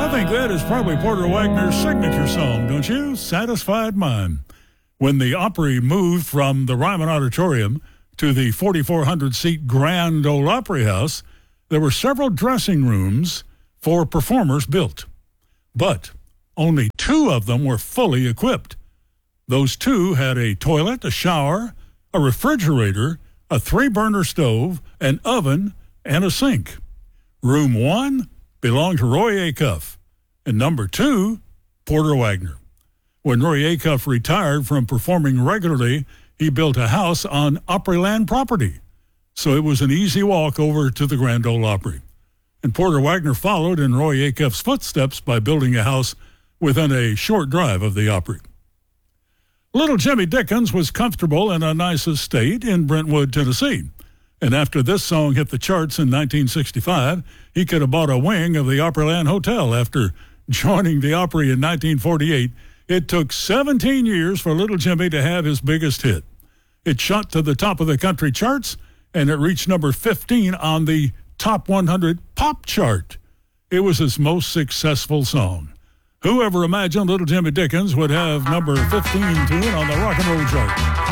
think that is probably Porter Wagner's signature song, don't you? Satisfied Mind. When the Opry moved from the Ryman Auditorium to the 4,400-seat Grand Ole Opry House, there were several dressing rooms for performers built. But only 2 of them were fully equipped. Those 2 had a toilet, a shower, a refrigerator, a 3-burner stove, an oven, and a sink. Room 1 belonged to Roy Acuff, and number 2, Porter Wagner. When Roy Acuff retired from performing regularly, he built a house on Opryland property, so it was an easy walk over to the Grand Ole Opry. And Porter Wagner followed in Roy Acuff's footsteps by building a house within a short drive of the Opry. Little Jimmy Dickens was comfortable in a nice estate in Brentwood, Tennessee. And after this song hit the charts in 1965, he could have bought a wing of the Opryland Hotel. After joining the Opry in 1948, it took 17 years for Little Jimmy to have his biggest hit. It shot to the top of the country charts, and it reached number 15 on the Top 100 Pop chart. It was his most successful song. Whoever imagined Little Jimmy Dickens would have number 15 tune on the rock and roll chart?